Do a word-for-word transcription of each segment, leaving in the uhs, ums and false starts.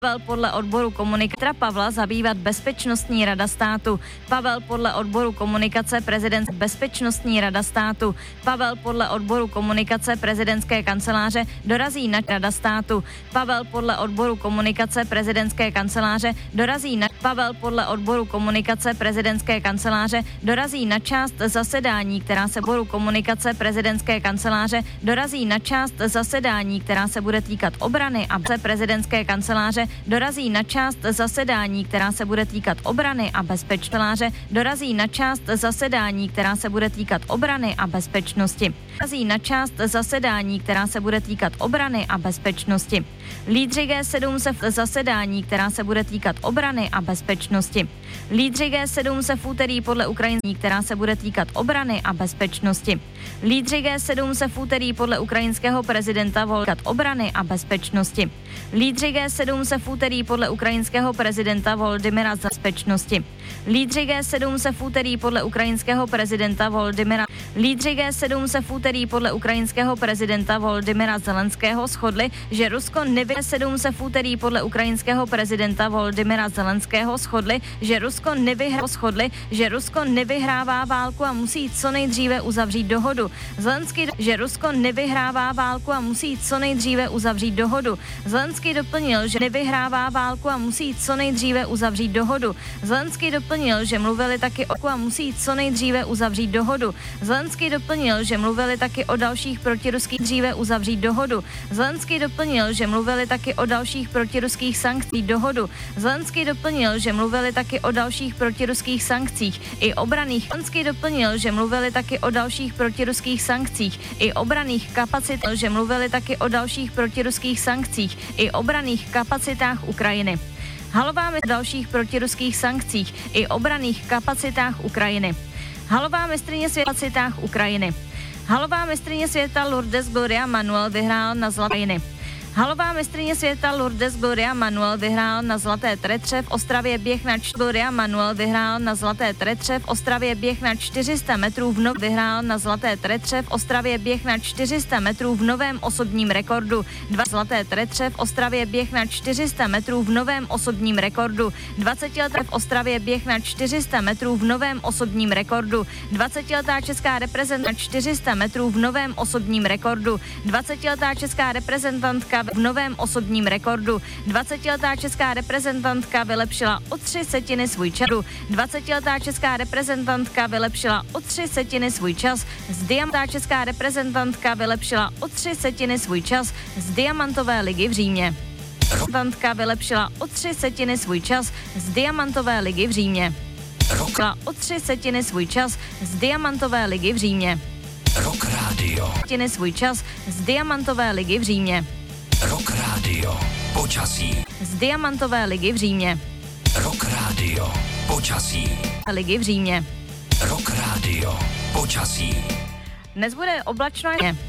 Pavel podle odboru komunikace Pavla zabývat Bezpečnostní rada státu. Pavel podle odboru komunikace prezident Bezpečnostní rada státu. Pavel podle odboru komunikace prezidentské kanceláře dorazí na rada státu. Pavel podle odboru komunikace prezidentské kanceláře dorazí na Pavel podle odboru komunikace prezidentské kanceláře dorazí na část zasedání, která se odboru komunikace prezidentské kanceláře dorazí na část zasedání, která se bude týkat obrany a prezidentské kanceláře dorazí na část zasedání, která se bude týkat obrany a bezpečnosti. Dorazí na část zasedání, která se bude týkat obrany a bezpečnosti. Dorazí na část zasedání, která se bude týkat obrany a bezpečnosti. Lídři G sedm se v zasedání, která se bude týkat obrany a bezpečnosti. Lídři G sedm se v úterý podle ukrajinský, která se bude týkat obrany a bezpečnosti. Lídři G sedm se v úterý podle ukrajinského prezidenta volkat obrany a bezpečnosti. Lídři G sedm se v úterý podle ukrajinského prezidenta Volodymyra bezpečnosti. Lídři G sedm se v úterý podle ukrajinského prezidenta Volodymyra Lídři G sedm se v úterý podle ukrajinského prezidenta Volodymyra Zelenského shodli, že Rusko nevy G sedm se v úterý podle ukrajinského prezidenta Volodymyra Zelenského shodli, že Rusko nevyhrává shodli, že Rusko nevyhrává válku a musí co nejdříve uzavřít dohodu. Zelenský, že Rusko nevyhrává válku a musí co nejdříve uzavřít dohodu. Zelenský doplnil, že nevyhrává válku a musí co nejdříve uzavřít dohodu. Zelenský doplnil, že mluvili taky o a musí co nejdříve uzavřít dohodu. Zelenský doplnil, že mluvili taky o dalších protiruských dříve uzavřít dohodu. Zelenský doplnil, že mluvili taky o dalších protiruských sankcích dohodu. Zelenský doplnil, že mluvili taky o dalších protiruských sankcích i obraných. Zelenský doplnil, že mluvili taky o dalších protiruských sankcích i obraných kapacit, že mluvili taky o dalších protiruských sankcích i obraných kapacitách Ukrajiny. Halová o dalších protiruských sankcích i obraných kapacitách Ukrajiny. Halová mistryně světa kapacitách Ukrajiny. Halová mistryně světa Lourdes Gloria Manuel vyhrál na zlaté. Halová mistryně světa Lourdes Gloria Manuel vyhrál na zlaté tretře v Ostravě běh na Gloria Manuel vyhrál na zlaté tretře v Ostravě běh na čtyři sta metrů v nov vyhrál na zlaté tretře v Ostravě běh na čtyři sta metrů v novém osobním rekordu. Dva zlaté tretře v Ostravě běh na čtyři sta metrů v novém osobním rekordu. dvacetiletá v Ostravě běh na čtyři sta metrů v novém osobním rekordu. dvacetiletá česká reprezentantka čtyři sta metrů v novém osobním rekordu. dvacetiletá česká reprezentantka v novém osobním rekordu. dvacetiletá česká reprezentantka vylepšila o tři setiny svůj čas. dvacetiletá česká reprezentantka vylepšila o tři setiny svůj čas. Z diamantá česká reprezentantka vylepšila o tři setiny svůj čas z diamantové ligy v Římě. Reprezentantka vylepšila o tři setiny svůj čas z diamantové ligy v Římě. Vylepšila o tři setiny svůj čas z diamantové ligy v Římě. Rock Radio. Setiny svůj čas z diamantové ligy v Římě. Rock Radio. Počasí. Z diamantové ligy v Římě. Rock Radio. Počasí. Ligy v Římě. Rock Radio. Počasí. Dnes bude oblačno.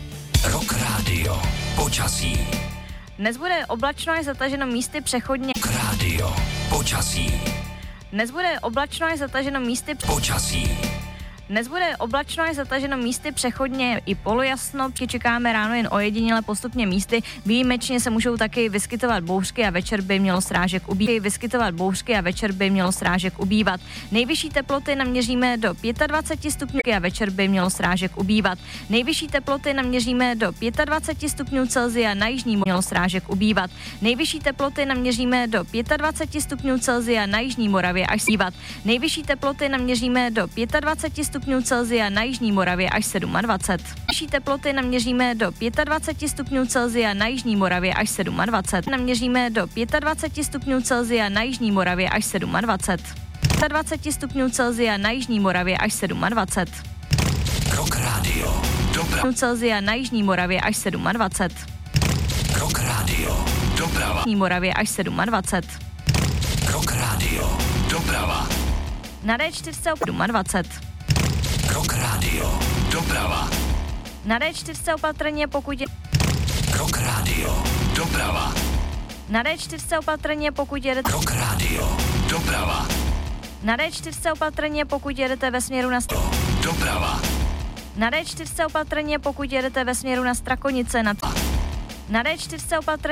Rock Radio. Počasí. Dnes bude oblačno a zataženo místy přechodně. Rock Radio. Počasí. Dnes bude oblačno a zataženo místy. Počasí. Dnes bude oblačno a zataženo místy přechodně i polojasno, čekáme ráno jen ojediněle postupně místy, výjimečně se můžou taky vyskytovat bouřky a večer by mělo srážek ubývat. Vyskytovat bouřky a večer by mělo srážek ubývat. Nejvyšší teploty naměříme do dvacet pět stupňů a večer by mělo srážek ubývat. Nejvyšší teploty naměříme do dvacet pět stupňů Celsia, na jižní mělo srážek ubývat. Nejvyšší teploty naměříme do dvacet pět stupňů Celsia, na jižní Moravě až sívat. Nejvyšší teploty naměříme do dvacet pět stupňů Celsia, na jižní Moravě až dvacet sedm. Nejvyšší teploty naměříme do dvacet pět stupňů Celsia, na jižní Moravě až dvacet sedm. Naměříme do dvacet pět stupňů Celsia, na jižní Moravě až dvacet sedm. dvacet pět stupňů Celsia, na jižní Moravě až dvacet sedm. Rock Radio. Doprava. Celsia, na jižní Moravě až dvacet sedm. Rock Radio. Doprava. Jižní Moravě až dvacet sedm. Rock Radio. Doprava. Na D čtyři dvacet sedm. Rock Radio. Doprava. Na D čtyři opatrně, pokud je... Rock Radio. Doprava. Na D čtyři opatrně, pokud jedete... Rock Radio. Doprava. Na D čtyři opatrně, pokud jedete ve směru na... Doprava. Na D čtyři opatrně, pokud jedete ve směru na Strakonice nad... Na D čtyři opatrně